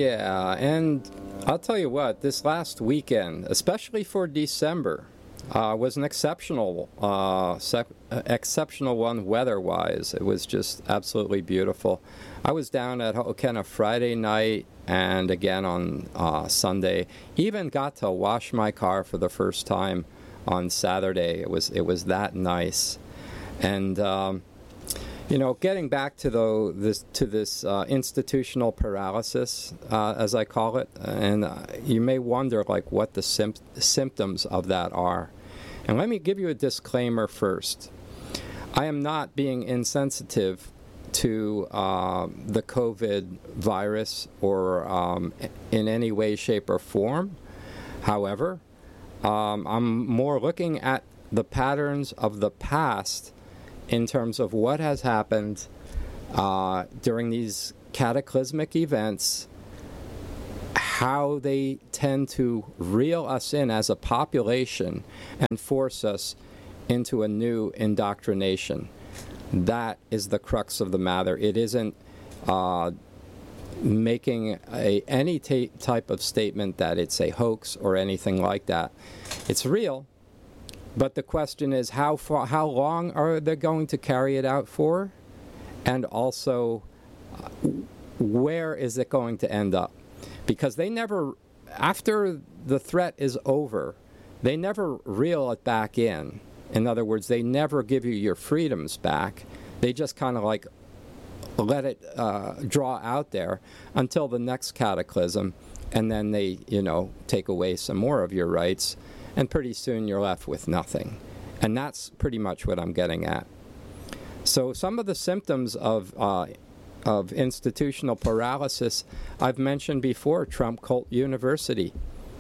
Yeah, and I'll tell you what, this last weekend, especially for December, was an exceptional one weather-wise. It was just absolutely beautiful. I was down at Ho'okena Friday night and again on Sunday. Even got to wash my car for the first time on Saturday. It was that nice. And getting back to this institutional paralysis, as I call it, and you may wonder like what the symptoms of that are. And let me give you a disclaimer first. I am not being insensitive to the COVID virus or in any way, shape, or form. However, I'm more looking at the patterns of the past in terms of what has happened during these cataclysmic events, how they tend to reel us in as a population and force us into a new indoctrination. That is the crux of the matter. It isn't making any type of statement that it's a hoax or anything like that. It's real, but the question is how long are they going to carry it out for? And also, where is it going to end up? Because they never, after the threat is over, they never reel it back in. In other words, they never give you your freedoms back. They just kind of like let it draw out there until the next cataclysm, and then they, take away some more of your rights, and pretty soon you're left with nothing. And that's pretty much what I'm getting at. So some of the symptoms of institutional paralysis I've mentioned before. Trump Cult University.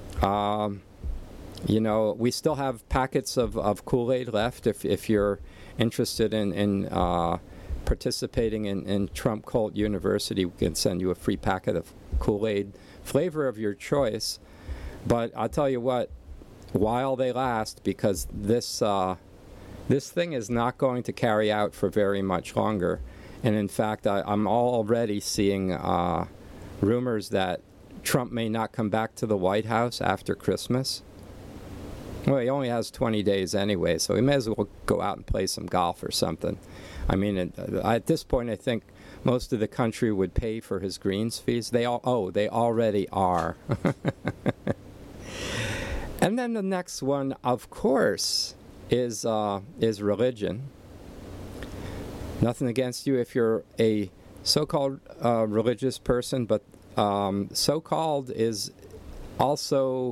We still have packets of Kool-Aid left if you're interested in participating in Trump Cult University. We can send you a free packet of Kool-Aid, flavor of your choice. But I'll tell you what, while they last, because this thing is not going to carry out for very much longer. And in fact, I'm already seeing rumors that Trump may not come back to the White House after Christmas. Well, he only has 20 days anyway, so he may as well go out and play some golf or something. I mean, at this point, I think most of the country would pay for his greens fees. They already are. And then the next one, of course, is religion. Nothing against you if you're a so-called religious person, but so-called is also,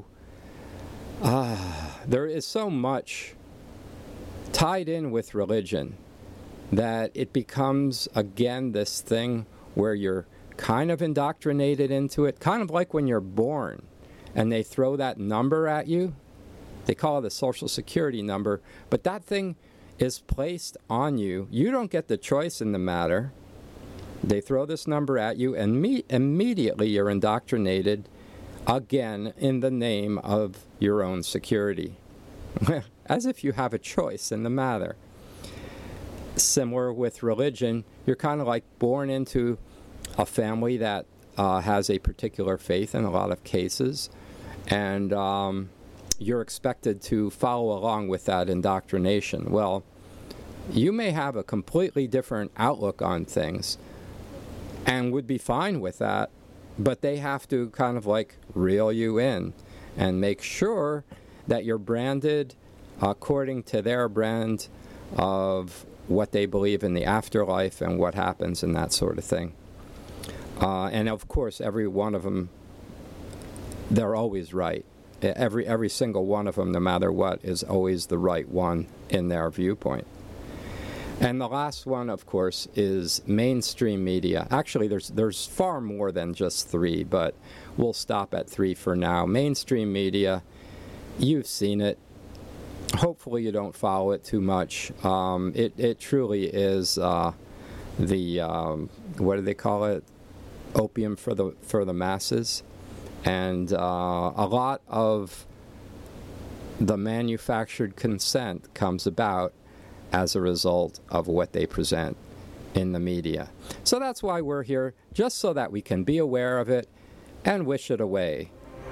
there is so much tied in with religion that it becomes, again, this thing where you're kind of indoctrinated into it, kind of like when you're born and they throw that number at you. They call it a Social Security number, but that thing is placed on you. You don't get the choice in the matter. They throw this number at you, and immediately you're indoctrinated, again, in the name of your own security. As if you have a choice in the matter. Similar with religion, you're kind of like born into a family that has a particular faith in a lot of cases, and you're expected to follow along with that indoctrination. Well, you may have a completely different outlook on things and would be fine with that, but they have to kind of like reel you in and make sure that you're branded according to their brand of what they believe in the afterlife and what happens and that sort of thing. And of course, every one of them, they're always right. Every single one of them, no matter what, is always the right one in their viewpoint. And the last one, of course, is mainstream media. Actually, there's far more than just three, but we'll stop at three for now. Mainstream media, you've seen it. Hopefully you don't follow it too much. It truly is the what do they call it? Opium for the masses. And a lot of the manufactured consent comes about as a result of what they present in the media. So that's why we're here, just so that we can be aware of it, and wish it away.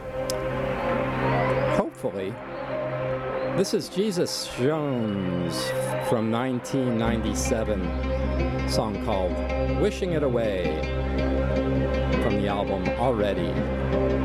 Hopefully, this is Jesus Jones from 1997, song called Wishing It Away, from the album Already.